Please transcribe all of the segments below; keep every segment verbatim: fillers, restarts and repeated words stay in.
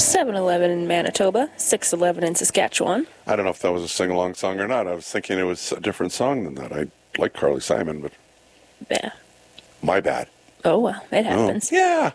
seven eleven in Manitoba, six eleven in Saskatchewan. I don't know if that was a sing-along song or not. I was thinking it was a different song than that. I like Carly Simon, but Yeah. my bad. Oh, well, it happens. Oh, yeah.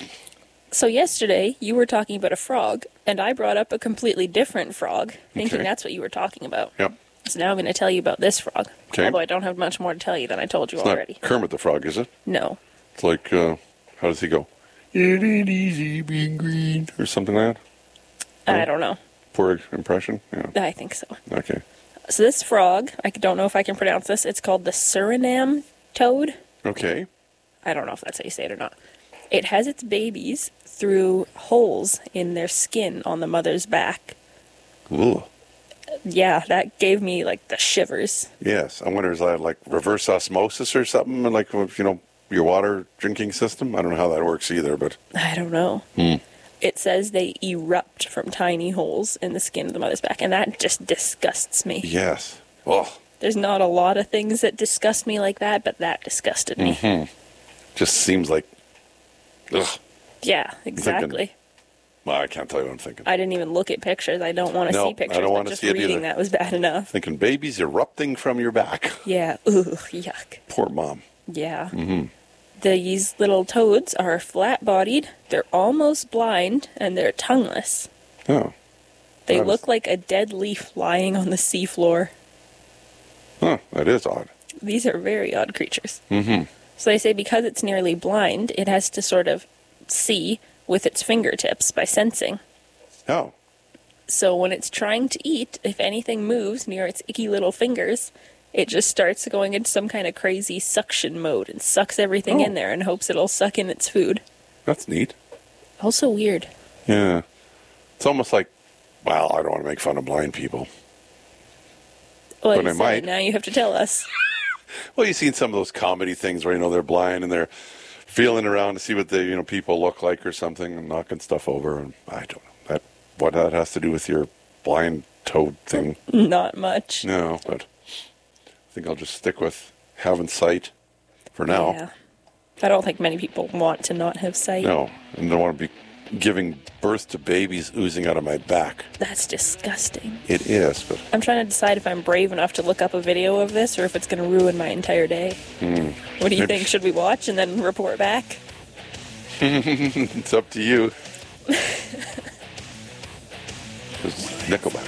So yesterday, you were talking about a frog, and I brought up a completely different frog, thinking Okay. that's what you were talking about. Yep. So now I'm going to tell you about this frog. Okay. Although I don't have much more to tell you than I told you It's already. not Kermit the Frog, is it? No. It's like, uh, how does he go? It ain't easy being green. Or something like that? I don't know. Poor impression? Yeah. I think so. Okay. So this frog, I don't know if I can pronounce this. It's called the Suriname toad. Okay. I don't know if that's how you say it or not. It has its babies through holes in their skin on the mother's back. Ugh. Yeah, that gave me like the shivers. Yes. I wonder, is that like reverse osmosis or something? Like, you know, your water drinking system? I don't know how that works either, but... I don't know. Hmm. It says they erupt from tiny holes in the skin of the mother's back, and that just disgusts me. Yes. Oh. There's not a lot of things that disgust me like that, but that disgusted me. Mm-hmm. Just seems like... Ugh. Yeah, exactly. Well, I can't tell you what I'm thinking. I didn't even look at pictures. I don't want to No, see pictures. I don't but want to just see it reading either. that was bad enough. Thinking babies erupting from your back. Yeah. Ugh, yuck. Poor mom. Yeah. Mm-hmm. These little toads are flat-bodied, they're almost blind, and they're tongueless. Oh. They That look is- like a dead leaf lying on the seafloor. Huh. That is odd. These are very odd creatures. Mm-hmm. So they say because it's nearly blind, it has to sort of see with its fingertips by sensing. Oh. So when it's trying to eat, if anything moves near its icky little fingers, it just starts going into some kind of crazy suction mode and sucks everything Oh. in there and hopes it'll suck in its food. That's neat. Also weird. Yeah. It's almost like, well, I don't want to make fun of blind people. Well, But you I said might. it, now you have to tell us. Well, you've seen some of those comedy things where, you know, they're blind and they're feeling around to see what the, you know, people look like or something and knocking stuff over. And I don't know that what that has to do with your blind toad thing. Not much. No, but I think I'll just stick with having sight for now. Yeah. I don't think many people want to not have sight. No, and don't want to be giving birth to babies oozing out of my back. That's disgusting. It is, but I'm trying to decide if I'm brave enough to look up a video of this or if it's going to ruin my entire day. hmm. What do you Maybe- think? Should we watch and then report back? It's up to you. It's Nickelback.